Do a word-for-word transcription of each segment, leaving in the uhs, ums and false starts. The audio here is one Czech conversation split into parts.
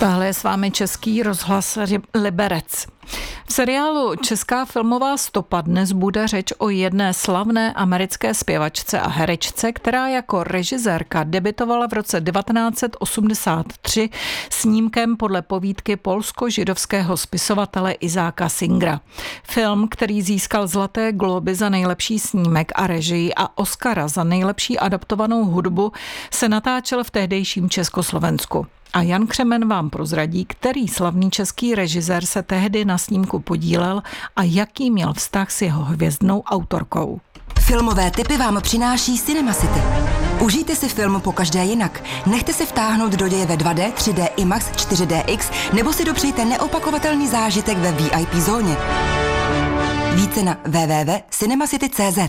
Tohle je s vámi Český rozhlas Liberec. V seriálu Česká filmová stopa dnes bude řeč o jedné slavné americké zpěvačce a herečce, která jako režisérka debitovala v roce devatenáct set osmdesát tři snímkem podle povídky polsko-židovského spisovatele Izáka Singera. Film, který získal Zlaté glóby za nejlepší snímek a režii a Oscara za nejlepší adaptovanou hudbu, se natáčel v tehdejším Československu. A Jan Křemen vám prozradí, který slavný český režisér se tehdy na snímku podílel a jaký měl vztah s jeho hvězdnou autorkou. Filmové tipy vám přináší Cinema City. Užijte si film pokaždé jinak. Nechte se vtáhnout do děje ve dva dé, tři dé, IMAX, čtyři dé X nebo si dopřejte neopakovatelný zážitek ve V I P zóně. Více na w w w tečka cinemacity tečka c z.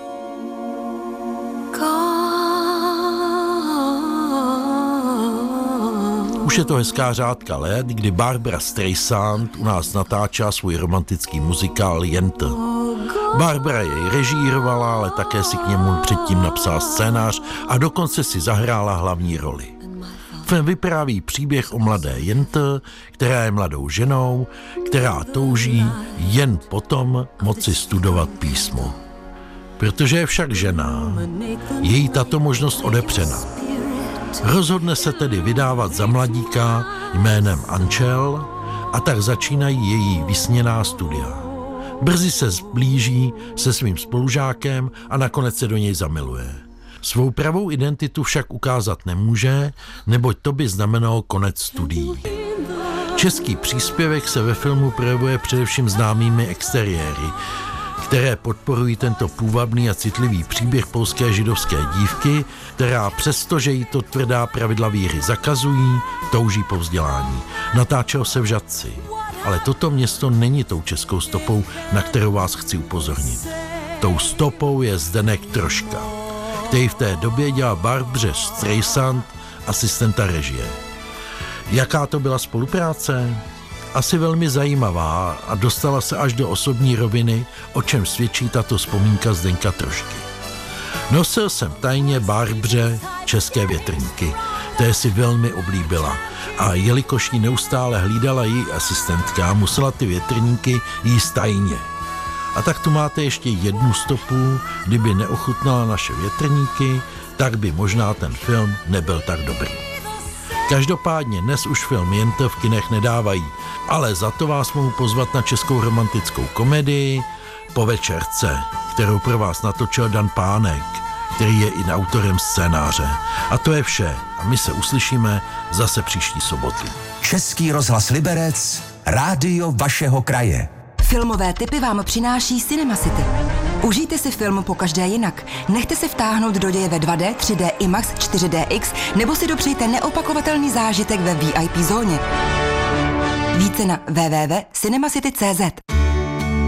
Už je to hezká řádka let, kdy Barbra Streisand u nás natáčela svůj romantický muzikál Jente. Barbra jej režírovala, ale také si k němu předtím napsala scénář a dokonce si zahrála hlavní roli. Film vypráví příběh o mladé Jente, která je mladou ženou, která touží jen potom moci studovat písmo. Protože je však žena, je jí tato možnost odepřena. Rozhodne se tedy vydávat za mladíka jménem Ančel a tak začínají její vysněná studia. Brzy se zblíží se svým spolužákem a nakonec se do něj zamiluje. Svou pravou identitu však ukázat nemůže, neboť to by znamenalo konec studií. Český příspěvek se ve filmu projevuje především známými exteriéry, které podporují tento půvabný a citlivý příběh polské židovské dívky, která přestože jí to tvrdá pravidla víry zakazují, touží po vzdělání. Natáčelo se v Žatci, ale toto město není tou českou stopou, na kterou vás chci upozornit. Tou stopou je Zdeněk Troška, který v té době dělal Barbře Streisand asistenta režie. Jaká to byla spolupráce? Asi velmi zajímavá a dostala se až do osobní roviny, o čem svědčí tato vzpomínka Zdeňka Trošky. Nosil jsem tajně Barbře české větrníky, které si velmi oblíbila a jelikož jí neustále hlídala její asistentka, musela ty větrníky jíst tajně. A tak tu máte ještě jednu stopu, kdyby neochutnala naše větrníky, tak by možná ten film nebyl tak dobrý. Každopádně dnes už film Jente v kinech nedávají, ale za to vás mohu pozvat na českou romantickou komedii Po večerce, kterou pro vás natočil Dan Pánek, který je i autorem scénáře. A to je vše a my se uslyšíme zase příští sobotu. Český rozhlas Liberec, rádio vašeho kraje. Filmové tipy vám přináší Cinema City. Užijte si film pokaždé jinak. Nechte se vtáhnout do děje ve dva dé, tři dé, IMAX, čtyři dé X nebo si dopřejte neopakovatelný zážitek ve V I P zóně. Více na w w w tečka cinemacity tečka c z.